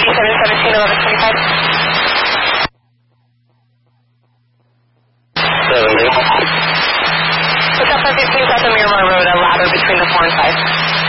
8717 1125. 70. What's up for 15 South of Miramar Road, a ladder between the 4 and 5?